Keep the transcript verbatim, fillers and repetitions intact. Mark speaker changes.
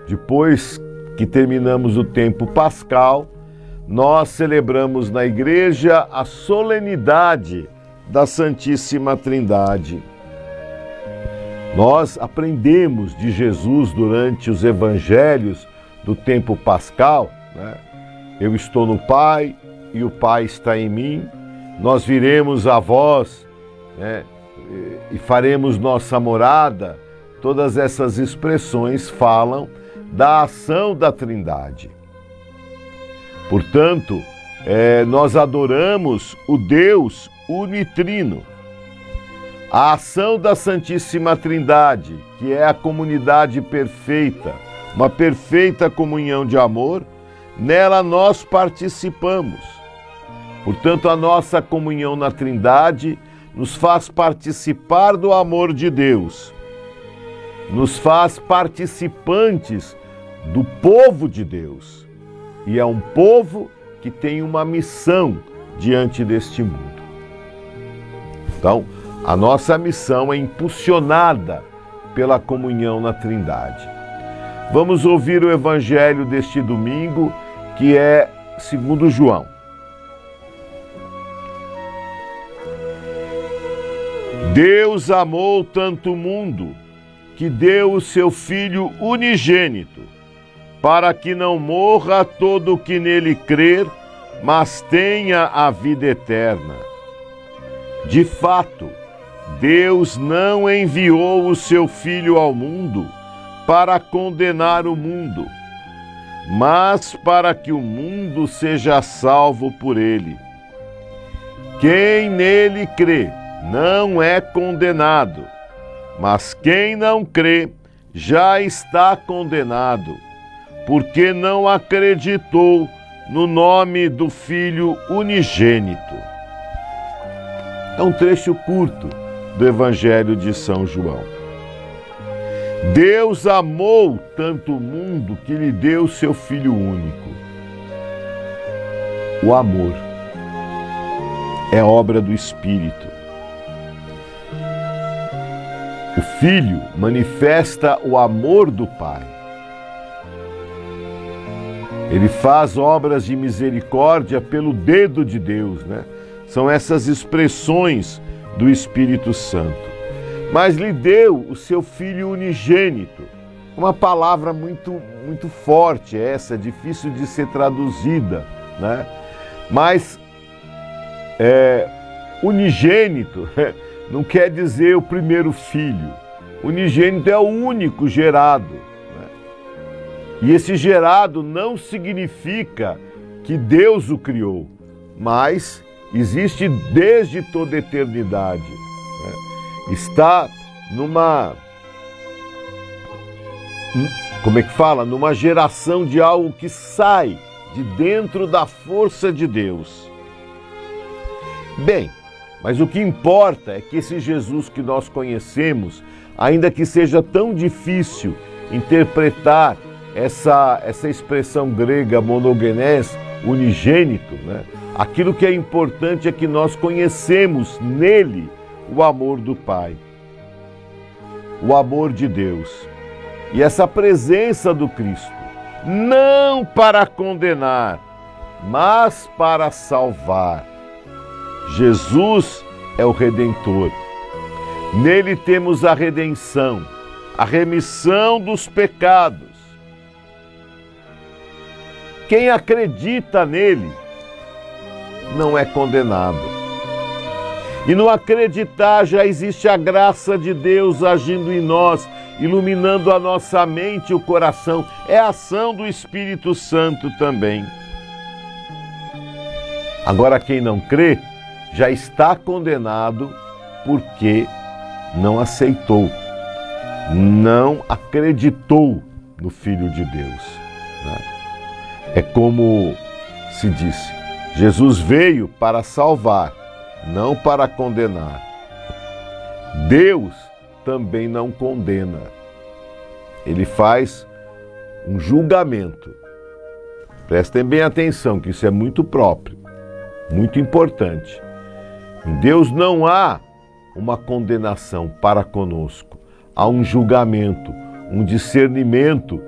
Speaker 1: Depois que terminamos o tempo pascal, nós celebramos na igreja a solenidade da Santíssima Trindade. Nós aprendemos de Jesus durante os evangelhos do tempo pascal, né? Eu estou no Pai e o Pai está em mim. Nós viremos a vós, né, e faremos nossa morada. Todas essas expressões falam da ação da Trindade. Portanto, é, nós adoramos o Deus unitrino. A ação da Santíssima Trindade, que é a comunidade perfeita, uma perfeita comunhão de amor, nela nós participamos. Portanto, a nossa comunhão na Trindade nos faz participar do amor de Deus, nos faz participantes do povo de Deus. E é um povo que tem uma missão diante deste mundo. Então, a nossa missão é impulsionada pela comunhão na Trindade. Vamos ouvir o evangelho deste domingo, que é segundo João. Deus amou tanto o mundo que deu o seu Filho unigênito, para que não morra todo o que nele crer, mas tenha a vida eterna. De fato, Deus não enviou o seu Filho ao mundo para condenar o mundo, mas para que o mundo seja salvo por ele. Quem nele crê não é condenado, mas quem não crê já está condenado, porque não acreditou no nome do Filho unigênito. É um trecho curto do Evangelho de São João. Deus amou tanto o mundo que lhe deu seu Filho único. O amor é obra do Espírito. O Filho manifesta o amor do Pai. Ele faz obras de misericórdia pelo dedo de Deus, né? São essas expressões do Espírito Santo. Mas lhe deu o seu Filho unigênito. Uma palavra muito, muito forte essa, difícil de ser traduzida, né? Mas é, unigênito não quer dizer o primeiro filho. Unigênito é o único gerado, né? E esse gerado não significa que Deus o criou, mas existe desde toda a eternidade, né? Está numa, como é que fala? Numa geração de algo que sai de dentro da força de Deus. Bem, mas o que importa é que esse Jesus que nós conhecemos, ainda que seja tão difícil interpretar essa, essa expressão grega monogenes, unigênito, né? Aquilo que é importante é que nós conhecemos nele o amor do Pai, o amor de Deus. E essa presença do Cristo, não para condenar, mas para salvar. Jesus é o Redentor. Nele temos a redenção, a remissão dos pecados. Quem acredita nele não é condenado. E no acreditar já existe a graça de Deus agindo em nós, iluminando a nossa mente e o coração. É a ação do Espírito Santo também. Agora, quem não crê já está condenado porque não aceitou, não acreditou no Filho de Deus, né? É como se disse, Jesus veio para salvar, não para condenar. Deus também não condena. Ele faz um julgamento. Prestem bem atenção, que isso é muito próprio, muito importante. Em Deus não há uma condenação para conosco. Há um julgamento, um discernimento